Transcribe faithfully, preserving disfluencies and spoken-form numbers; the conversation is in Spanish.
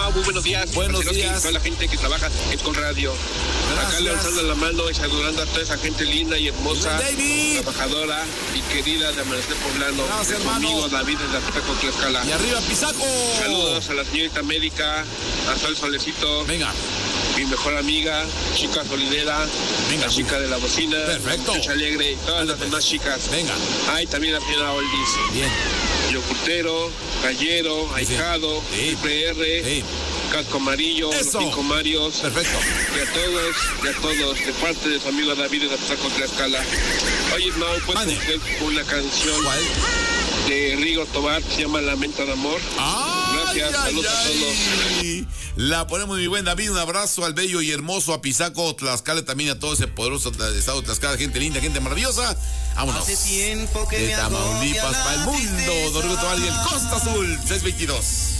Mau, muy buenos días. Buenos Marcelo, días. A toda la gente que trabaja en Con Radio. Gracias. Acá levantando la mano y saludando a toda esa gente linda y hermosa, David. trabajadora y querida de Amanecer Poblano. Gracias, Es hermano. conmigo, David, de la Tlaxcala, Tlaxcala. Y arriba, Pisaco. Saludos a la señorita médica, a Sol Solecito. Venga. Mi mejor amiga, chica solidera, Venga. la chica de la bocina, Perfecto. la muchacha alegre y todas las demás chicas. Venga. Ay, también la señora Oldis. Bien. Yocultero, Gallero, Sí, sí. Ahijado, Sí. P R, Sí. Casco Amarillo, Eso. los cinco Marios. Perfecto. Y a todos, y a todos, de parte de su amigo David de Atzaco, Tlaxcala. Oye, Mau, ¿puedes Mande. conocer una canción ¿Cuál? de Rigo Tobar que se llama Lamento de Amor? Ay, Gracias, ay, saludos a ay. La ponemos, mi buen David. Un abrazo al bello y hermoso Apizaco, Tlaxcala, también a todo ese poderoso estado de Tlaxcala. Gente linda, gente maravillosa. Vámonos. Hace tiempo que De me Tamaulipas agobia para el la mundo. tristeza. Don Rigo Tobar y el Costa Azul, seiscientos veintidós.